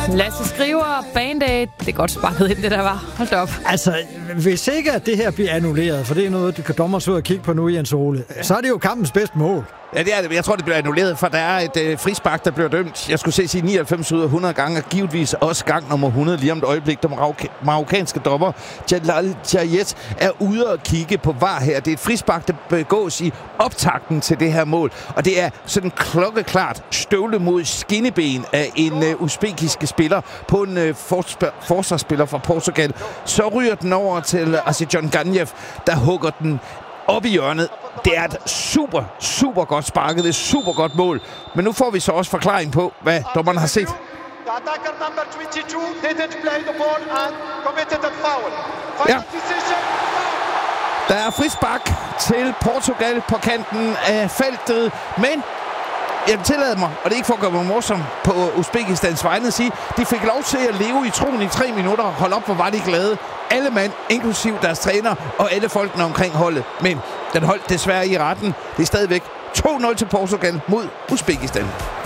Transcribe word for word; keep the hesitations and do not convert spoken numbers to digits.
Lasse Skriver, Band-Aid. Det er godt sparket ind, det der var. Hold da op. Altså, hvis ikke at det her bliver annulleret, for det er noget, du kan dommer så og kigge på nu, Jens Ole, ja. Så er det jo kampens bedste mål. Ja, det er det. Jeg tror, det bliver annulleret, for der er et øh, frispark, der bliver dømt. Jeg skulle se sige nioghalvfems ud af hundrede gange, og givetvis også gang nummer hundrede lige om et øjeblik. Den marok- marokkanske dommer, Jalal Jayet, er ude og kigge på V A R her. Det er et frispark, der begås i optakten til det her mål. Og det er sådan klokkeklart støvle mod skinneben af en øh, uzbekiske spiller på en øh, forsp- forsvarsspiller fra Portugal. Så ryger den over til Asijjon Ganjev, der hugger den op i hjørnet. Det er et super, super godt sparket. Det er et super godt mål. Men nu får vi så også forklaring på, hvad dommeren har set. Ja. Der er frispark til Portugal på kanten af feltet, men jeg tillader mig, og det er ikke for at gøre mig morsom på Uzbekistans vegne, at sige, de fik lov til at leve i troen i tre minutter. Hold op, hvor var de glade. Alle mand, inklusiv deres træner og alle folkene omkring holdet. Men den holdt desværre i retten. Det er stadigvæk to nul til Portugal mod Uzbekistan.